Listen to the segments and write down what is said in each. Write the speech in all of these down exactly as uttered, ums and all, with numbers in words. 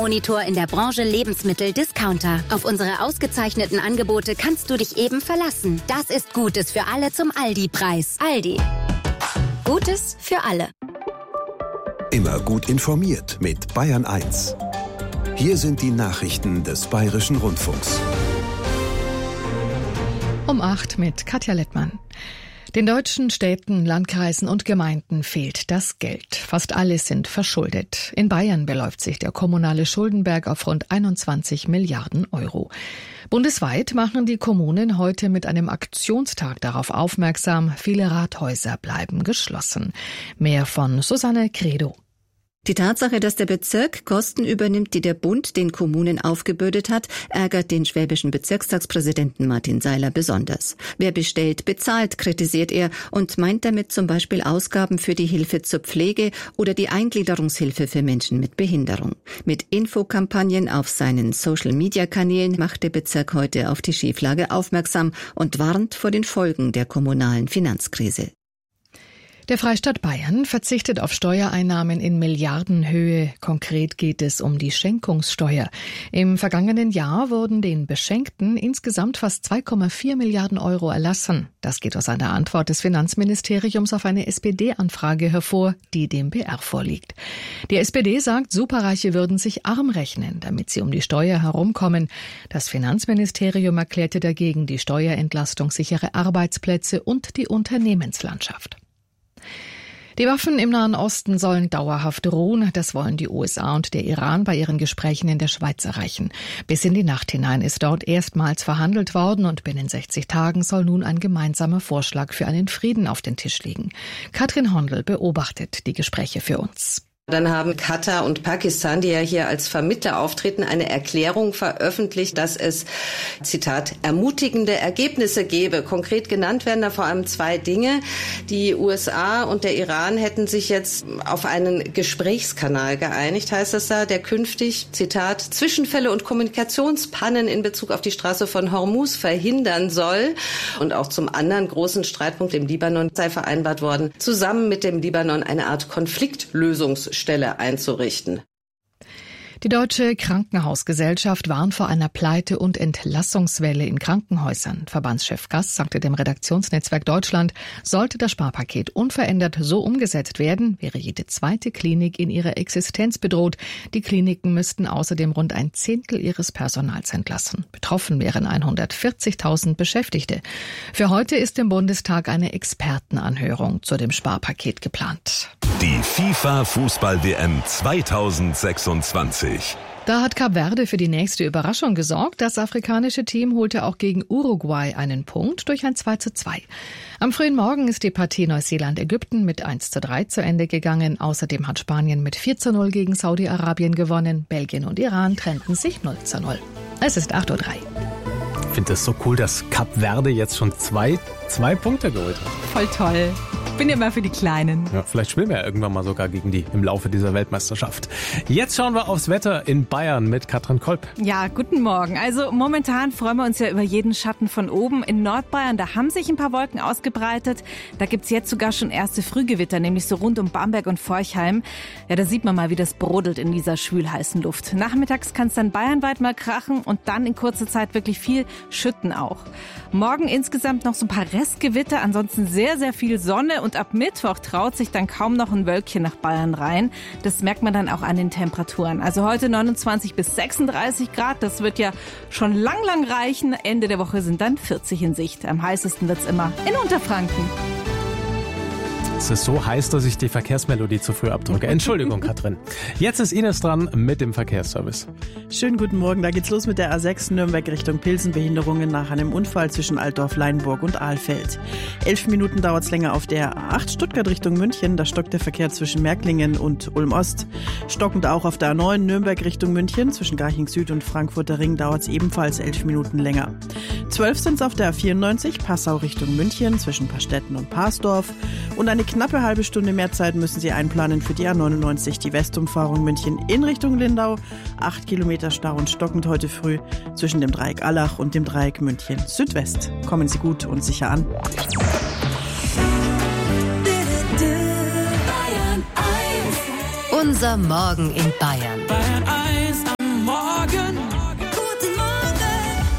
Preismonitor in der Branche Lebensmittel-Discounter. Auf unsere ausgezeichneten Angebote kannst du dich eben verlassen. Das ist Gutes für alle zum Aldi-Preis. Aldi. Gutes für alle. Immer gut informiert mit Bayern eins. Hier sind die Nachrichten des Bayerischen Rundfunks. Um acht mit Katja Lettmann. Den deutschen Städten, Landkreisen und Gemeinden fehlt das Geld. Fast alle sind verschuldet. In Bayern beläuft sich der kommunale Schuldenberg auf rund einundzwanzig Milliarden Euro. Bundesweit machen die Kommunen heute mit einem Aktionstag darauf aufmerksam, viele Rathäuser bleiben geschlossen. Mehr von Susanne Credo. Die Tatsache, dass der Bezirk Kosten übernimmt, die der Bund den Kommunen aufgebürdet hat, ärgert den schwäbischen Bezirkstagspräsidenten Martin Seiler besonders. Wer bestellt, bezahlt, kritisiert er und meint damit zum Beispiel Ausgaben für die Hilfe zur Pflege oder die Eingliederungshilfe für Menschen mit Behinderung. Mit Infokampagnen auf seinen Social-Media-Kanälen macht der Bezirk heute auf die Schieflage aufmerksam und warnt vor den Folgen der kommunalen Finanzkrise. Der Freistaat Bayern verzichtet auf Steuereinnahmen in Milliardenhöhe. Konkret geht es um die Schenkungssteuer. Im vergangenen Jahr wurden den Beschenkten insgesamt fast zwei Komma vier Milliarden Euro erlassen. Das geht aus einer Antwort des Finanzministeriums auf eine S P D-Anfrage hervor, die dem B R vorliegt. Die S P D sagt, Superreiche würden sich arm rechnen, damit sie um die Steuer herumkommen. Das Finanzministerium erklärte dagegen, die Steuerentlastung sichere Arbeitsplätze und die Unternehmenslandschaft. Die Waffen im Nahen Osten sollen dauerhaft ruhen. Das wollen die U S A und der Iran bei ihren Gesprächen in der Schweiz erreichen. Bis in die Nacht hinein ist dort erstmals verhandelt worden und binnen sechzig Tagen soll nun ein gemeinsamer Vorschlag für einen Frieden auf den Tisch liegen. Katrin Hondel beobachtet die Gespräche für uns. Dann haben Katar und Pakistan, die ja hier als Vermittler auftreten, eine Erklärung veröffentlicht, dass es, Zitat, ermutigende Ergebnisse gebe. Konkret genannt werden da vor allem zwei Dinge. Die U S A und der Iran hätten sich jetzt auf einen Gesprächskanal geeinigt, heißt es da, der künftig, Zitat, Zwischenfälle und Kommunikationspannen in Bezug auf die Straße von Hormuz verhindern soll. Und auch zum anderen großen Streitpunkt im Libanon sei vereinbart worden, zusammen mit dem Libanon eine Art Konfliktlösungs Stelle einzurichten. Die Deutsche Krankenhausgesellschaft warnt vor einer Pleite- und Entlassungswelle in Krankenhäusern. Verbandschef Gass sagte dem Redaktionsnetzwerk Deutschland, sollte das Sparpaket unverändert so umgesetzt werden, wäre jede zweite Klinik in ihrer Existenz bedroht. Die Kliniken müssten außerdem rund ein Zehntel ihres Personals entlassen. Betroffen wären hundertvierzigtausend Beschäftigte. Für heute ist im Bundestag eine Expertenanhörung zu dem Sparpaket geplant. Die FIFA-Fußball-W M zweitausendsechsundzwanzig. Da hat Kap Verde für die nächste Überraschung gesorgt. Das afrikanische Team holte auch gegen Uruguay einen Punkt durch ein zwei zu zwei. Am frühen Morgen ist die Partie Neuseeland-Ägypten mit eins zu drei zu Ende gegangen. Außerdem hat Spanien mit vier zu null gegen Saudi-Arabien gewonnen. Belgien und Iran trennten sich null zu null. Es ist acht Uhr drei. Ich finde es so cool, dass Kap Verde jetzt schon zwei, zwei Punkte geholt hat. Voll toll. Ich bin ja mal für die Kleinen. Ja, vielleicht spielen wir ja irgendwann mal sogar gegen die im Laufe dieser Weltmeisterschaft. Jetzt schauen wir aufs Wetter in Bayern mit Katrin Kolb. Ja, guten Morgen. Also momentan freuen wir uns ja über jeden Schatten von oben. In Nordbayern, da haben sich ein paar Wolken ausgebreitet. Da gibt's jetzt sogar schon erste Frühgewitter, nämlich so rund um Bamberg und Forchheim. Ja, da sieht man mal, wie das brodelt in dieser schwülheißen Luft. Nachmittags kann es dann bayernweit mal krachen und dann in kurzer Zeit wirklich viel schütten auch. Morgen insgesamt noch so ein paar Restgewitter, ansonsten sehr, sehr viel Sonne und ab Mittwoch traut sich dann kaum noch ein Wölkchen nach Bayern rein. Das merkt man dann auch an den Temperaturen. Also heute neunundzwanzig bis sechsunddreißig Grad, das wird ja schon lang, lang reichen. Ende der Woche sind dann vierzig in Sicht. Am heißesten wird's immer in Unterfranken. Es ist so heiß, dass ich die Verkehrsmelodie zu früh abdrücke. Entschuldigung, Katrin. Jetzt ist Ines dran mit dem Verkehrsservice. Schönen guten Morgen. Da geht's los mit der A sechs Nürnberg Richtung Pilsen. Behinderungen nach einem Unfall zwischen Altdorf, Leinburg und Ahlfeld. Elf Minuten dauert's länger auf der A acht Stuttgart Richtung München. Da stockt der Verkehr zwischen Märklingen und Ulm-Ost. Stockend auch auf der A neun Nürnberg Richtung München. Zwischen Garching Süd und Frankfurter Ring dauert's ebenfalls elf Minuten länger. Zwölf sind's auf der A vierundneunzig Passau Richtung München zwischen Pastetten und Parsdorf. Und eine knappe halbe Stunde mehr Zeit müssen Sie einplanen für die A neunundneunzig, die Westumfahrung München in Richtung Lindau. Acht Kilometer Stau und stockend heute früh zwischen dem Dreieck Allach und dem Dreieck München Südwest. Kommen Sie gut und sicher an. Unser Morgen in Bayern.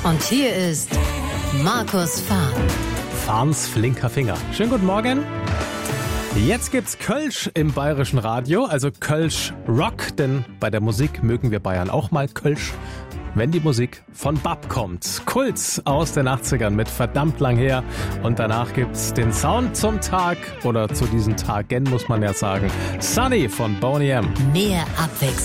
Und hier ist Markus Fahn. Fahns flinker Finger. Schönen guten Morgen. Jetzt gibt's Kölsch im Bayerischen Radio, also Kölsch Rock, denn bei der Musik mögen wir Bayern auch mal Kölsch, wenn die Musik von Bab kommt. Kult aus den achtzigern mit verdammt lang her. Und danach gibt's den Sound zum Tag, oder zu diesen Tagen muss man ja sagen, Sunny von Boney M. Mehr Abwechslung.